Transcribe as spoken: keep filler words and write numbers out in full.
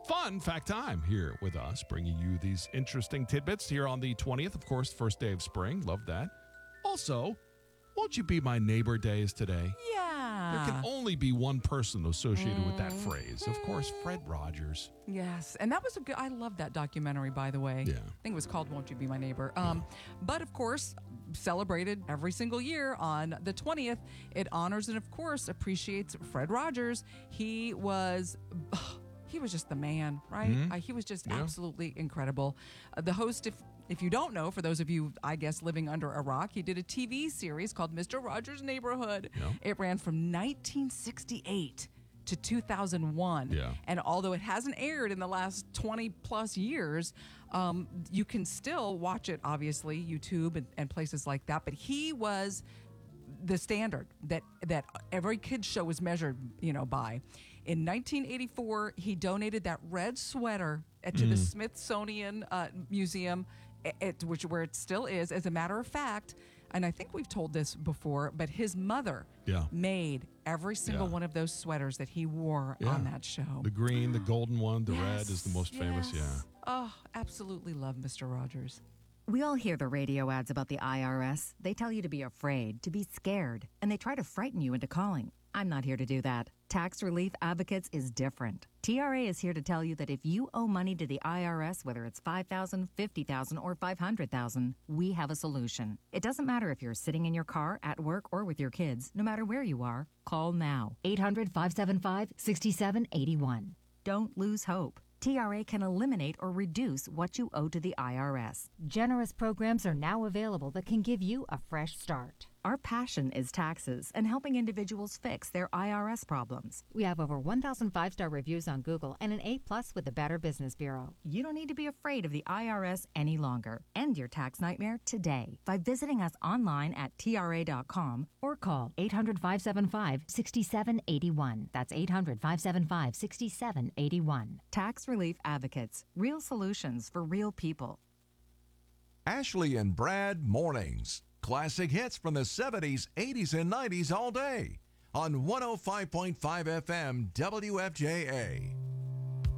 fun fact time here with us, bringing you these interesting tidbits here on the twentieth, of course, first day of spring. Love that. Also, Won't You Be My Neighbor Day is today. Yeah. There can only be one person associated mm. with that phrase. Of course, Fred Rogers. Yes, and that was a good, I love that documentary, by the way. Yeah. I think it was called Won't You Be My Neighbor. Um, yeah. But, of course, celebrated every single year on the twentieth. It honors and, of course, appreciates Fred Rogers. He was... He was just the man, right? Mm-hmm. Uh, he was just yeah. absolutely incredible. Uh, the host, if if you don't know, for those of you, I guess, living under a rock, he did a T V series called Mister Rogers' Neighborhood. Yeah. It ran from nineteen sixty-eight to two thousand one. Yeah. And although it hasn't aired in the last twenty plus years, um, you can still watch it, obviously, YouTube and, and places like that. But he was the standard that that every kid's show was measured, you know, by. In nineteen eighty-four, he donated that red sweater to mm. the Smithsonian uh, Museum, at, which where it still is. As a matter of fact, and I think we've told this before, but his mother yeah. made every single yeah. one of those sweaters that he wore yeah. on that show. The green, the golden one, the yes. red is the most yes. famous. Yeah. Oh, absolutely love Mister Rogers. We all hear the radio ads about the I R S. They tell you to be afraid, to be scared, and they try to frighten you into calling. I'm not here to do that. Tax Relief Advocates is different. T R A is here to tell you that if you owe money to the I R S, whether it's five thousand dollars, fifty thousand dollars, or five hundred thousand dollars, we have a solution. It doesn't matter if you're sitting in your car, at work, or with your kids. No matter where you are, call now. eight hundred, five seven five, six seven eight one. Don't lose hope. T R A can eliminate or reduce what you owe to the I R S. Generous programs are now available that can give you a fresh start. Our passion is taxes and helping individuals fix their I R S problems. We have over one thousand five-star reviews on Google and an A plus with the Better Business Bureau. You don't need to be afraid of the I R S any longer. End your tax nightmare today by visiting us online at T R A dot com or call eight hundred, five seven five, six seven eight one. That's eight hundred, five seven five, six seven eight one. Tax Relief Advocates. Real solutions for real people. Ashley and Brad Mornings. Classic hits from the seventies, eighties, and nineties all day on one oh five point five F M W F J A.